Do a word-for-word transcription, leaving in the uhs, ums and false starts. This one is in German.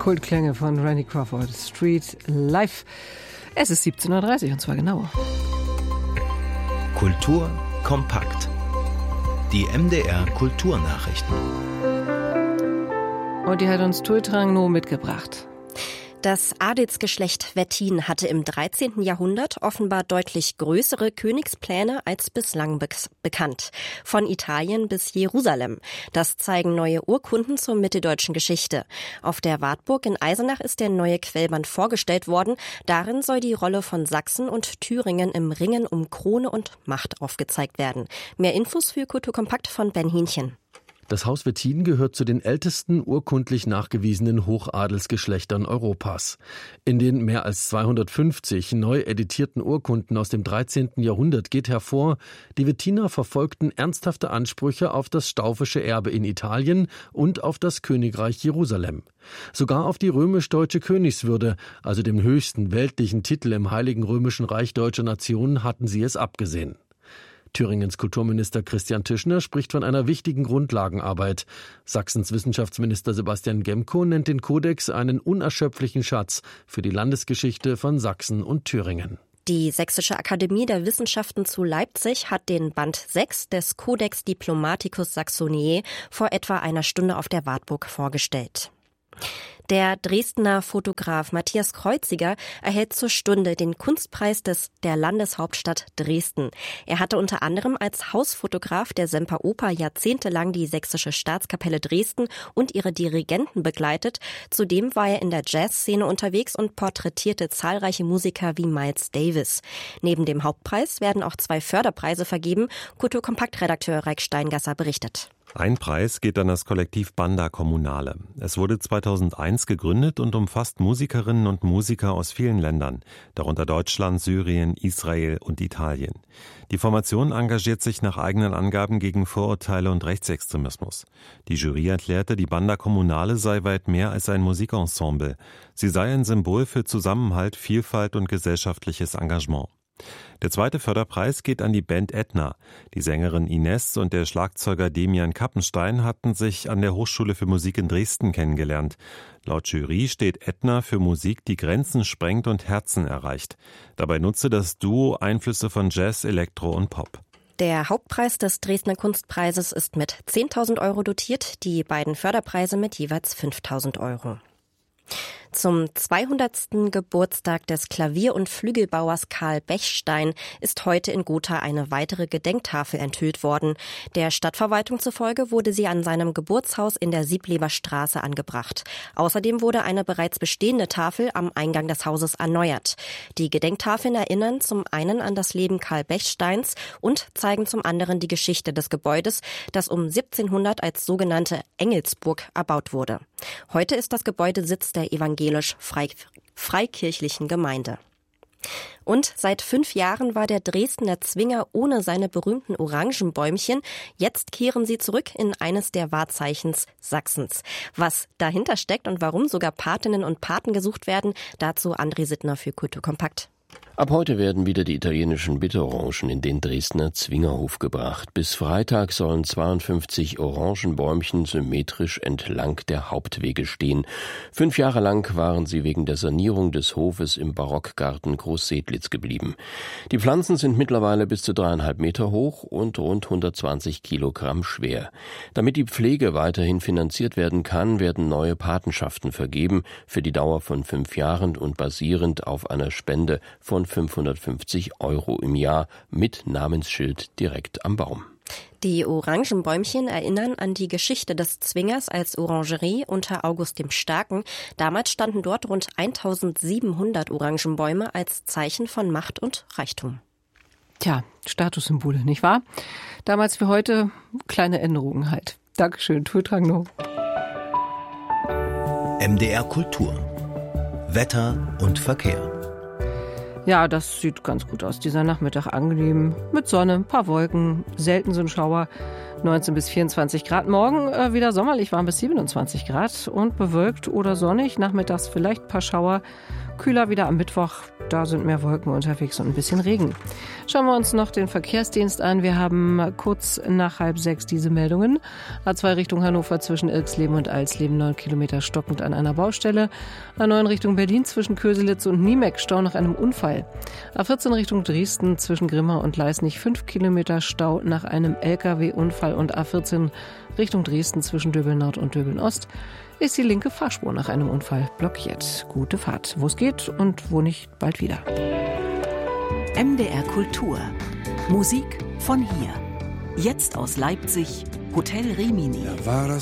Kultklänge von Randy Crawford, Street Life. Es ist siebzehn Uhr dreißig und zwar genau. Kultur kompakt. Die M D R Kulturnachrichten. Und die hat uns Tultrang No mitgebracht. Das Adelsgeschlecht Wettin hatte im dreizehnten Jahrhundert offenbar deutlich größere Königspläne als bislang be- bekannt. Von Italien bis Jerusalem. Das zeigen neue Urkunden zur mitteldeutschen Geschichte. Auf der Wartburg in Eisenach ist der neue Quellband vorgestellt worden. Darin soll die Rolle von Sachsen und Thüringen im Ringen um Krone und Macht aufgezeigt werden. Mehr Infos für Kultur Kompakt von Ben Hienchen. Das Haus Wettin gehört zu den ältesten urkundlich nachgewiesenen Hochadelsgeschlechtern Europas. In den mehr als zweihundertfünfzig neu editierten Urkunden aus dem dreizehnten Jahrhundert geht hervor, die Wettiner verfolgten ernsthafte Ansprüche auf das staufische Erbe in Italien und auf das Königreich Jerusalem. Sogar auf die römisch-deutsche Königswürde, also dem höchsten weltlichen Titel im Heiligen Römischen Reich deutscher Nationen, hatten sie es abgesehen. Thüringens Kulturminister Christian Tischner spricht von einer wichtigen Grundlagenarbeit. Sachsens Wissenschaftsminister Sebastian Gemko nennt den Kodex einen unerschöpflichen Schatz für die Landesgeschichte von Sachsen und Thüringen. Die Sächsische Akademie der Wissenschaften zu Leipzig hat den Band sechs des Codex Diplomaticus Saxoniae vor etwa einer Stunde auf der Wartburg vorgestellt. Der Dresdner Fotograf Matthias Kreuziger erhält zur Stunde den Kunstpreis des der Landeshauptstadt Dresden. Er hatte unter anderem als Hausfotograf der Semperoper jahrzehntelang die Sächsische Staatskapelle Dresden und ihre Dirigenten begleitet. Zudem war er in der Jazzszene unterwegs und porträtierte zahlreiche Musiker wie Miles Davis. Neben dem Hauptpreis werden auch zwei Förderpreise vergeben. Kulturkompakt-Redakteur Reik Steingasser berichtet. Ein Preis geht an das Kollektiv Banda Kommunale. Es wurde zweitausendeins gegründet und umfasst Musikerinnen und Musiker aus vielen Ländern, darunter Deutschland, Syrien, Israel und Italien. Die Formation engagiert sich nach eigenen Angaben gegen Vorurteile und Rechtsextremismus. Die Jury erklärte, die Banda Kommunale sei weit mehr als ein Musikensemble. Sie sei ein Symbol für Zusammenhalt, Vielfalt und gesellschaftliches Engagement. Der zweite Förderpreis geht an die Band Ätna. Die Sängerin Ines und der Schlagzeuger Demian Kappenstein hatten sich an der Hochschule für Musik in Dresden kennengelernt. Laut Jury steht Ätna für Musik, die Grenzen sprengt und Herzen erreicht. Dabei nutze das Duo Einflüsse von Jazz, Elektro und Pop. Der Hauptpreis des Dresdner Kunstpreises ist mit zehntausend Euro dotiert, die beiden Förderpreise mit jeweils fünftausend Euro. Zum zweihundertsten Geburtstag des Klavier- und Flügelbauers Karl Bechstein ist heute in Gotha eine weitere Gedenktafel enthüllt worden. Der Stadtverwaltung zufolge wurde sie an seinem Geburtshaus in der Siebleber Straße angebracht. Außerdem wurde eine bereits bestehende Tafel am Eingang des Hauses erneuert. Die Gedenktafeln erinnern zum einen an das Leben Karl Bechsteins und zeigen zum anderen die Geschichte des Gebäudes, das um siebzehnhundert als sogenannte Engelsburg erbaut wurde. Heute ist das Gebäude Sitz der evangelisch-freikirchlichen Gemeinde. Und seit fünf Jahren war der Dresdner Zwinger ohne seine berühmten Orangenbäumchen. Jetzt kehren sie zurück in eines der Wahrzeichens Sachsens. Was dahinter steckt und warum sogar Patinnen und Paten gesucht werden, dazu André Sittner für Kultur Kompakt. Ab heute werden wieder die italienischen Bitterorangen in den Dresdner Zwingerhof gebracht. Bis Freitag sollen zweiundfünfzig Orangenbäumchen symmetrisch entlang der Hauptwege stehen. Fünf Jahre lang waren sie wegen der Sanierung des Hofes im Barockgarten Großsedlitz geblieben. Die Pflanzen sind mittlerweile bis zu dreieinhalb Meter hoch und rund hundertzwanzig Kilogramm schwer. Damit die Pflege weiterhin finanziert werden kann, werden neue Patenschaften vergeben für die Dauer von fünf Jahren und basierend auf einer Spende von fünfhundertfünfzig Euro im Jahr mit Namensschild direkt am Baum. Die Orangenbäumchen erinnern an die Geschichte des Zwingers als Orangerie unter August dem Starken. Damals standen dort rund eintausendsiebenhundert Orangenbäume als Zeichen von Macht und Reichtum. Tja, Statussymbole, nicht wahr? Damals wie heute kleine Änderungen halt. Dankeschön, Tultrang No. M D R Kultur. Wetter und Verkehr. Ja, das sieht ganz gut aus. Dieser Nachmittag angenehm mit Sonne, ein paar Wolken, selten so ein Schauer. neunzehn bis vierundzwanzig Grad. Morgen äh, wieder sommerlich warm bis siebenundzwanzig Grad und bewölkt oder sonnig. Nachmittags vielleicht ein paar Schauer. Kühler wieder am Mittwoch. Da sind mehr Wolken unterwegs und ein bisschen Regen. Schauen wir uns noch den Verkehrsdienst an. Wir haben kurz nach halb sechs diese Meldungen. A zwei Richtung Hannover zwischen Ilksleben und Alsleben neun Kilometer stockend an einer Baustelle. A neun Richtung Berlin zwischen Köselitz und Niemeck Stau nach einem Unfall. A vierzehn Richtung Dresden zwischen Grimma und Leisnig fünf Kilometer Stau nach einem L K W-Unfall. Und A vierzehn Richtung Dresden zwischen Döbeln Nord und Döbeln Ost ist die linke Fahrspur nach einem Unfall blockiert. Gute Fahrt. Wo es geht und wo nicht, bald wieder. M D R Kultur. Musik von hier. Jetzt aus Leipzig, Hotel Rimini. Da war das